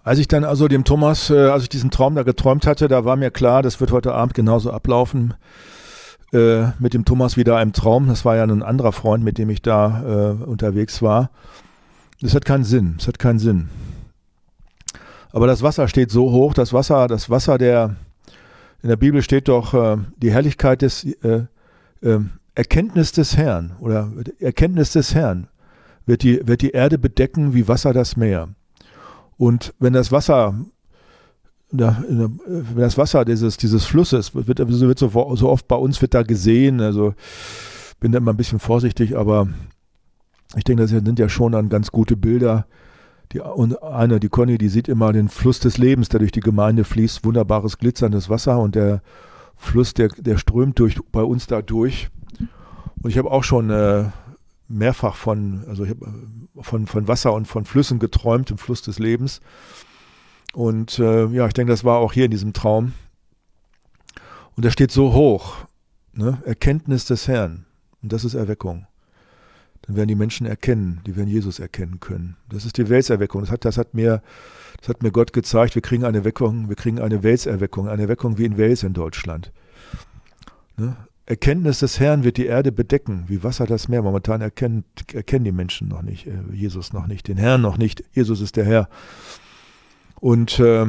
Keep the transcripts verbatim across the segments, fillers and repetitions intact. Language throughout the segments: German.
Als ich dann also dem Thomas, äh, als ich diesen Traum da geträumt hatte, da war mir klar, das wird heute Abend genauso ablaufen äh, mit dem Thomas wieder im Traum. Das war ja ein anderer Freund, mit dem ich da äh, unterwegs war. Das hat keinen Sinn, das hat keinen Sinn. Aber das Wasser steht so hoch, das Wasser, das Wasser der, in der Bibel steht doch äh, die Herrlichkeit des, äh, äh, Erkenntnis des Herrn oder Erkenntnis des Herrn wird die, wird die Erde bedecken wie Wasser das Meer. Und wenn das Wasser, wenn das Wasser dieses, dieses Flusses, wird, wird so, so oft bei uns wird da gesehen, also bin da immer ein bisschen vorsichtig, aber ich denke, das sind ja schon dann ganz gute Bilder. Die, und eine, die Conny, die sieht immer den Fluss des Lebens, der durch die Gemeinde fließt, wunderbares glitzerndes Wasser und der Fluss, der, der strömt durch, bei uns da durch. Und ich habe auch schon äh, mehrfach von, also ich habe von, von Wasser und von Flüssen geträumt, im Fluss des Lebens. Und äh, ja, ich denke, das war auch hier in diesem Traum. Und der steht so hoch, ne? Erkenntnis des Herrn. Und das ist Erweckung. Dann werden die Menschen erkennen, die werden Jesus erkennen können. Das ist die Weltserweckung. Das hat, das hat mir, das hat mir Gott gezeigt. Wir kriegen eine Weckung, wir kriegen eine Weltserweckung, eine Erweckung wie in Wales in Deutschland. Ne? Erkenntnis des Herrn wird die Erde bedecken, wie Wasser das Meer. Momentan erkennen, erkennen die Menschen noch nicht, äh, Jesus noch nicht, den Herrn noch nicht. Jesus ist der Herr. Und, äh,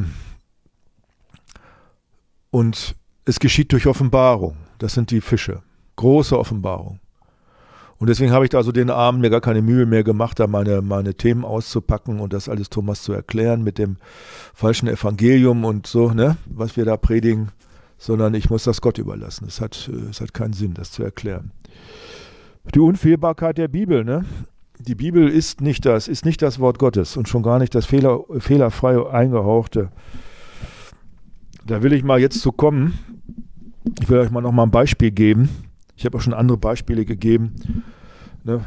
und es geschieht durch Offenbarung. Das sind die Fische. Große Offenbarung. Und deswegen habe ich da also den Abend mir gar keine Mühe mehr gemacht, da meine, meine Themen auszupacken und das alles Thomas zu erklären mit dem falschen Evangelium und so, ne, was wir da predigen. Sondern ich muss das Gott überlassen. Es hat, es hat keinen Sinn, das zu erklären. Die Unfehlbarkeit der Bibel, ne? Die Bibel ist nicht das, ist nicht das Wort Gottes und schon gar nicht das Fehler, fehlerfrei eingehauchte. Da will ich mal jetzt zu kommen. Ich will euch mal noch mal ein Beispiel geben. Ich habe auch schon andere Beispiele gegeben. Ne?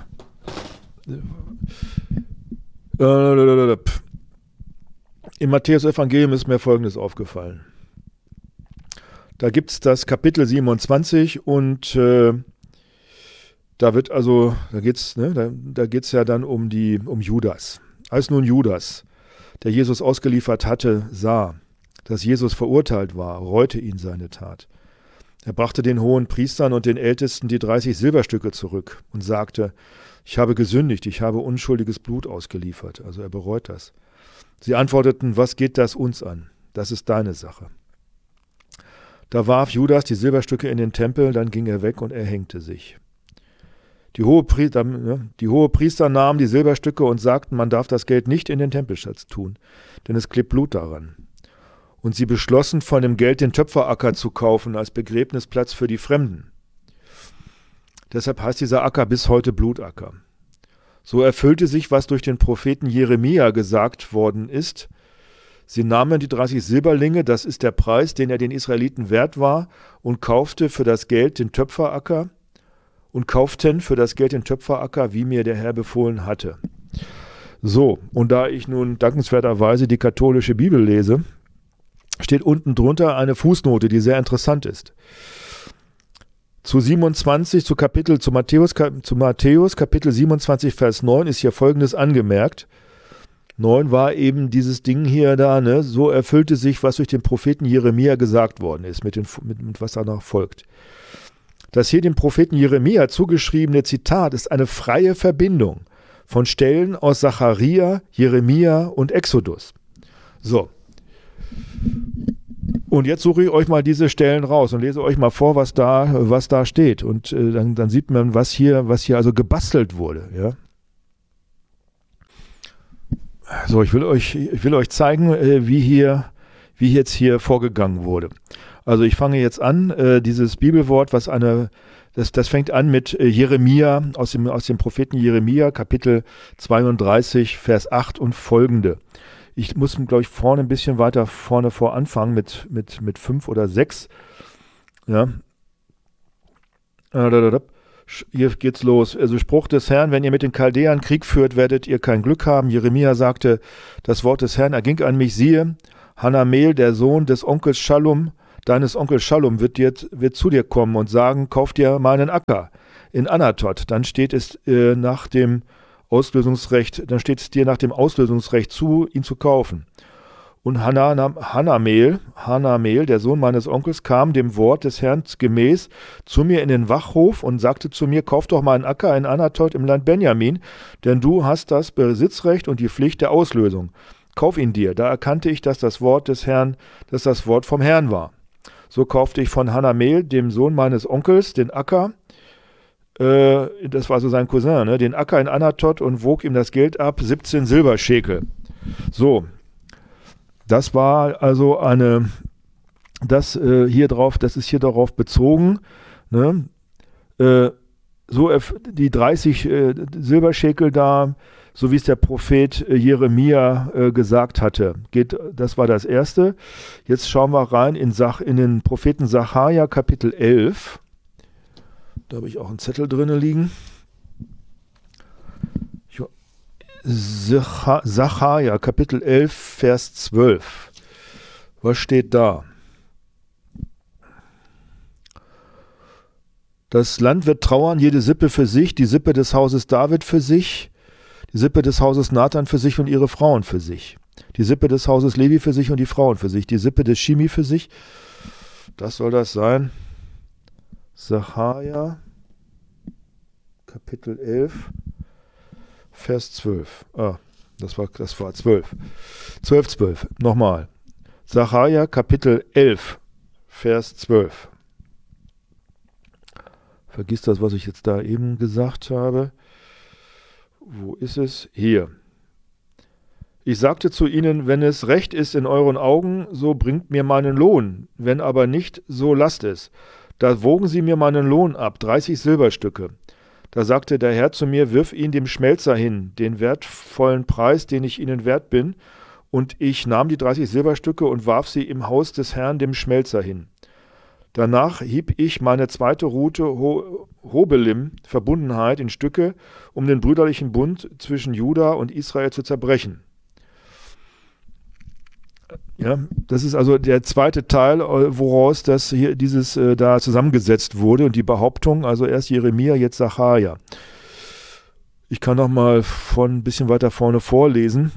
Im Matthäus-Evangelium ist mir Folgendes aufgefallen. Da gibt es das Kapitel siebenundzwanzig und äh, da wird also, da geht's, ne, da, da geht's ja dann um die, um Judas. Als nun Judas, der Jesus ausgeliefert hatte, sah, dass Jesus verurteilt war, reute ihn seine Tat. Er brachte den hohen Priestern und den Ältesten die dreißig Silberstücke zurück und sagte, ich habe gesündigt, ich habe unschuldiges Blut ausgeliefert. Also er bereut das. Sie antworteten, was geht das uns an? Das ist deine Sache. Da warf Judas die Silberstücke in den Tempel, dann ging er weg und erhängte sich. Die Hohepriester, die Hohepriester nahmen die Silberstücke und sagten, man darf das Geld nicht in den Tempelschatz tun, denn es klebt Blut daran. Und sie beschlossen, von dem Geld den Töpferacker zu kaufen als Begräbnisplatz für die Fremden. Deshalb heißt dieser Acker bis heute Blutacker. So erfüllte sich, was durch den Propheten Jeremia gesagt worden ist. Sie nahmen die dreißig Silberlinge, das ist der Preis, den er den Israeliten wert war, und kaufte für das Geld den Töpferacker und kauften für das Geld den Töpferacker, wie mir der Herr befohlen hatte. So, und da ich nun dankenswerterweise die katholische Bibel lese, steht unten drunter eine Fußnote, die sehr interessant ist. Zu siebenundzwanzig, zu Kapitel, zu Matthäus, zu Matthäus, Kapitel siebenundzwanzig, Vers neun ist hier Folgendes angemerkt. neun war eben dieses Ding hier da, ne? So erfüllte sich, was durch den Propheten Jeremia gesagt worden ist, mit, den, mit, mit was danach folgt. Das hier dem Propheten Jeremia zugeschriebene Zitat ist eine freie Verbindung von Stellen aus Sacharja, Jeremia und Exodus. So. Und jetzt suche ich euch mal diese Stellen raus und lese euch mal vor, was da, was da steht. Und äh, dann, dann sieht man, was hier, was hier also gebastelt wurde, ja. So, ich will euch, ich will euch zeigen, äh, wie hier, wie jetzt hier vorgegangen wurde. Also ich fange jetzt an, äh, dieses Bibelwort, was eine, das, das fängt an mit äh, Jeremia, aus dem, aus dem Propheten Jeremia, Kapitel zweiunddreißig, Vers acht und folgende. Ich muss, glaube ich, vorne ein bisschen weiter vorne vor anfangen mit, mit, mit fünf oder sechs. Ja. Hier geht's los. Also Spruch des Herrn, wenn ihr mit den Chaldäern Krieg führt, werdet ihr kein Glück haben. Jeremia sagte, das Wort des Herrn erging an mich, siehe, Hanamel, der Sohn des Onkels Schallum, deines Onkels Schallum, wird, dir, wird zu dir kommen und sagen, kauf dir meinen Acker in Anatot. Dann steht es äh, nach dem Auslösungsrecht, dann steht es dir nach dem Auslösungsrecht zu, ihn zu kaufen. Und Hanana- Hanamel, Hanamel, der Sohn meines Onkels, kam dem Wort des Herrn gemäß zu mir in den Wachhof und sagte zu mir, kauf doch mal einen Acker in Anatot im Land Benjamin, denn du hast das Besitzrecht und die Pflicht der Auslösung. Kauf ihn dir. Da erkannte ich, dass das Wort des Herrn, dass das Wort vom Herrn war. So kaufte ich von Hanamel, dem Sohn meines Onkels, den Acker, äh, das war so sein Cousin, ne, den Acker in Anatot und wog ihm das Geld ab, siebzehn Silberschekel. So, das war also eine, das äh, hier drauf, das ist hier darauf bezogen, ne, äh, so die dreißig äh, Silberschekel da, so wie es der Prophet äh, Jeremia äh, gesagt hatte. Geht, das war das Erste. Jetzt schauen wir rein in, Sach, in den Propheten Sacharja, Kapitel elf. Da habe ich auch einen Zettel drin liegen. Sacharja, Kapitel elf, Vers zwölf. Was steht da? Das Land wird trauern, jede Sippe für sich, die Sippe des Hauses David für sich, die Sippe des Hauses Nathan für sich und ihre Frauen für sich, die Sippe des Hauses Levi für sich und die Frauen für sich, die Sippe des Shimi für sich. Das soll das sein. Sacharja, Kapitel elf, Vers zwölf. Ah, das war, das war zwölf. zwölf, zwölf. Nochmal. Sacharja, Kapitel elf, Vers zwölf. Vergiss das, was ich jetzt da eben gesagt habe. Wo ist es? Hier. Ich sagte zu ihnen, wenn es recht ist in euren Augen, so bringt mir meinen Lohn. Wenn aber nicht, so lasst es. Da wogen sie mir meinen Lohn ab, dreißig Silberstücke. Da sagte der Herr zu mir, wirf ihn dem Schmelzer hin, den wertvollen Preis, den ich ihnen wert bin. Und ich nahm die dreißig Silberstücke und warf sie im Haus des Herrn dem Schmelzer hin. Danach hieb ich meine zweite Rute Ho Hobelim, Verbundenheit, in Stücke, um den brüderlichen Bund zwischen Juda und Israel zu zerbrechen. Ja, das ist also der zweite Teil, woraus das hier dieses äh, da zusammengesetzt wurde und die Behauptung, also erst Jeremia, jetzt Sacharja. Ich kann noch mal von ein bisschen weiter vorne vorlesen.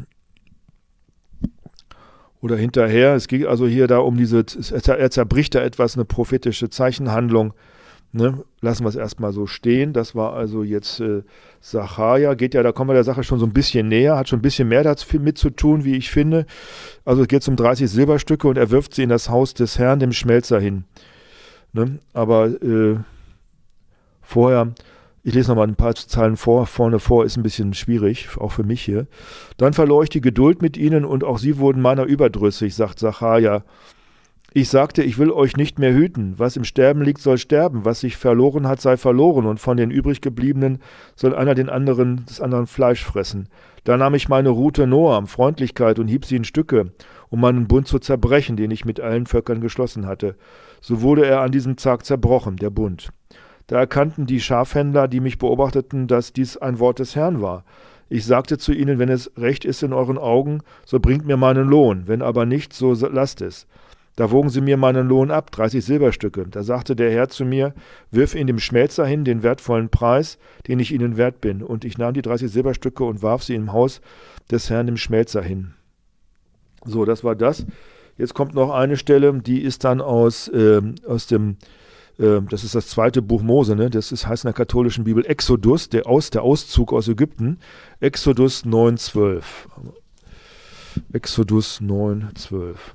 Oder hinterher, es ging also hier da um diese, er zerbricht da etwas, eine prophetische Zeichenhandlung. Ne? Lassen wir es erstmal so stehen. Das war also jetzt äh, Sacharja, geht ja, da kommen wir der Sache schon so ein bisschen näher, hat schon ein bisschen mehr damit zu tun, wie ich finde. Also es geht um dreißig Silberstücke und er wirft sie in das Haus des Herrn, dem Schmelzer, hin. Ne? Aber äh, vorher, ich lese nochmal ein paar Zeilen vor, vorne vor, ist ein bisschen schwierig, auch für mich hier. Dann verlor ich die Geduld mit ihnen und auch sie wurden meiner überdrüssig, sagt Sacharja. Ich sagte, ich will euch nicht mehr hüten. Was im Sterben liegt, soll sterben. Was sich verloren hat, sei verloren. Und von den übriggebliebenen soll einer den anderen, des anderen Fleisch fressen. Da nahm ich meine Rute Noam, Freundlichkeit, und hieb sie in Stücke, um meinen Bund zu zerbrechen, den ich mit allen Völkern geschlossen hatte. So wurde er an diesem Tag zerbrochen, der Bund. Da erkannten die Schafhändler, die mich beobachteten, dass dies ein Wort des Herrn war. Ich sagte zu ihnen, wenn es recht ist in euren Augen, so bringt mir meinen Lohn. Wenn aber nicht, so lasst es. Da wogen sie mir meinen Lohn ab, dreißig Silberstücke. Da sagte der Herr zu mir, wirf ihn dem Schmelzer hin, den wertvollen Preis, den ich ihnen wert bin. Und ich nahm die dreißig Silberstücke und warf sie im Haus des Herrn, dem Schmelzer, hin. So, das war das. Jetzt kommt noch eine Stelle, die ist dann aus, äh, aus dem, äh, das ist das zweite Buch Mose, ne? Das ist, heißt in der katholischen Bibel Exodus, der, aus, der Auszug aus Ägypten. Exodus neun, zwölf. Exodus neun, zwölf.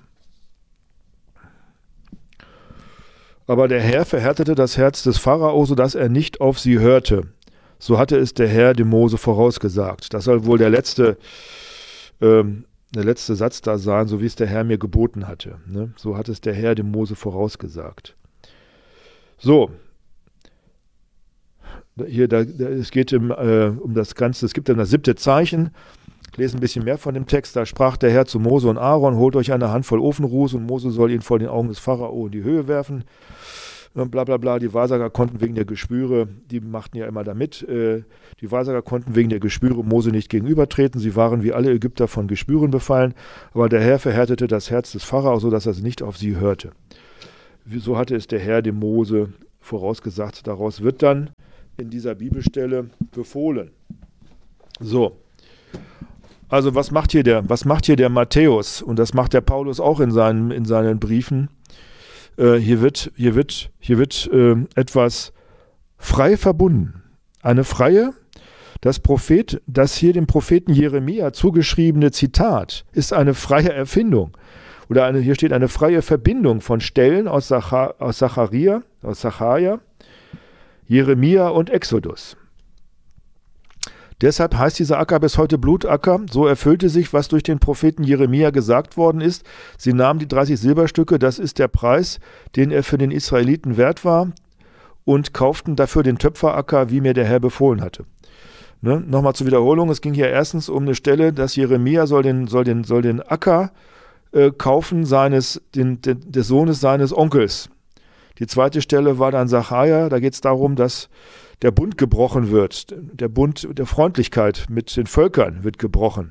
Aber der Herr verhärtete das Herz des Pharao, sodass er nicht auf sie hörte. So hatte es der Herr dem Mose vorausgesagt. Das soll wohl der letzte, ähm, der letzte Satz da sein, so wie es der Herr mir geboten hatte. Ne? So hat es der Herr dem Mose vorausgesagt. So. Hier, da, da, es geht um, äh, um das Ganze, es gibt dann das siebte Zeichen. Ich lese ein bisschen mehr von dem Text. Da sprach der Herr zu Mose und Aaron, holt euch eine Handvoll Ofenruß und Mose soll ihn vor den Augen des Pharao in die Höhe werfen. Bla bla bla. Die Wahrsager konnten wegen der Geschwüre, die machten ja immer da mit, äh, die Wahrsager konnten wegen der Geschwüre Mose nicht gegenübertreten. Sie waren wie alle Ägypter von Geschwüren befallen. Aber der Herr verhärtete das Herz des Pharao, sodass er nicht auf sie hörte. So hatte es der Herr dem Mose vorausgesagt. Daraus wird dann in dieser Bibelstelle befohlen. So. Also was macht hier der, was macht hier der Matthäus? Und das macht der Paulus auch in seinen, in seinen Briefen. Äh, hier wird, hier wird, hier wird äh, etwas frei verbunden. Eine freie, das Prophet, das hier dem Propheten Jeremia zugeschriebene Zitat ist eine freie Erfindung. Oder eine, hier steht eine freie Verbindung von Stellen aus, Zacha, aus Zacharia, aus Zacharia, Jeremia und Exodus. Deshalb heißt dieser Acker bis heute Blutacker. So erfüllte sich, was durch den Propheten Jeremia gesagt worden ist. Sie nahmen die dreißig Silberstücke, das ist der Preis, den er für den Israeliten wert war, und kauften dafür den Töpferacker, wie mir der Herr befohlen hatte. Ne? Nochmal zur Wiederholung, es ging hier erstens um eine Stelle, dass Jeremia soll den, soll den, soll den Acker äh, kaufen seines, den, den, des Sohnes seines Onkels. Die zweite Stelle war dann Zacharia, da geht es darum, dass der Bund gebrochen wird. Der Bund der Freundlichkeit mit den Völkern wird gebrochen.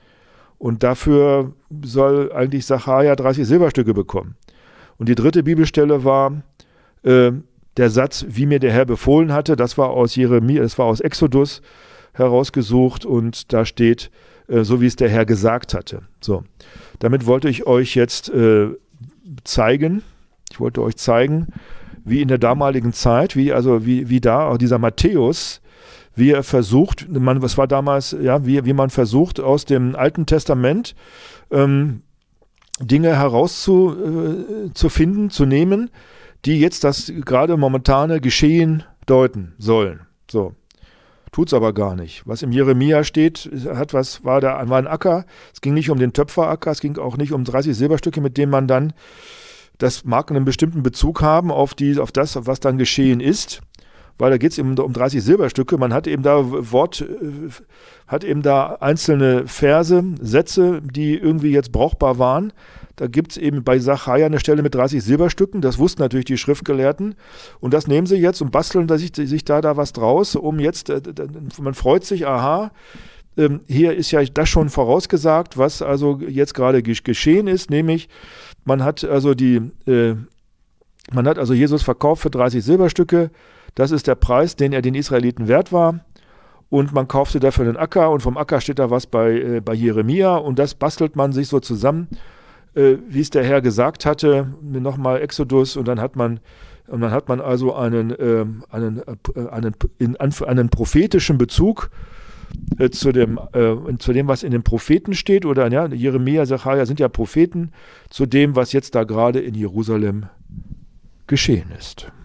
Und dafür soll eigentlich Zacharia dreißig Silberstücke bekommen. Und die dritte Bibelstelle war äh, der Satz, wie mir der Herr befohlen hatte. Das war aus Jeremia, das war aus Exodus herausgesucht und da steht, äh, so wie es der Herr gesagt hatte. So, damit wollte ich euch jetzt äh, zeigen, ich wollte euch zeigen, wie in der damaligen Zeit, wie also wie, wie da auch dieser Matthäus, wie er versucht, man, was war damals, ja, wie, wie man versucht, aus dem Alten Testament ähm, Dinge herauszufinden, äh, zu nehmen, die jetzt das gerade momentane Geschehen deuten sollen. So. Tut's aber gar nicht. Was im Jeremia steht, hat was, war da war ein Acker. Es ging nicht um den Töpferacker, es ging auch nicht um dreißig Silberstücke, mit denen man dann, das mag einen bestimmten Bezug haben auf, die, auf das, was dann geschehen ist, weil da geht es eben um dreißig Silberstücke. Man hat eben da Wort, hat eben da einzelne Verse, Sätze, die irgendwie jetzt brauchbar waren. Da gibt es eben bei Zacharia eine Stelle mit dreißig Silberstücken, das wussten natürlich die Schriftgelehrten. Und das nehmen sie jetzt und basteln sich, sich da, da was draus, um jetzt, man freut sich, aha, hier ist ja das schon vorausgesagt, was also jetzt gerade geschehen ist, nämlich man hat also die, äh, man hat also Jesus verkauft für dreißig Silberstücke. Das ist der Preis, den er den Israeliten wert war. Und man kaufte dafür einen Acker und vom Acker steht da was bei, äh, bei Jeremia und das bastelt man sich so zusammen, äh, wie es der Herr gesagt hatte. Nochmal Exodus und dann hat man, und dann hat man also einen, äh, einen, äh, einen, in, einen prophetischen Bezug Äh, zu, dem, äh, zu dem, was in den Propheten steht, oder ja, Jeremia, Zacharia sind ja Propheten, zu dem, was jetzt da gerade in Jerusalem geschehen ist.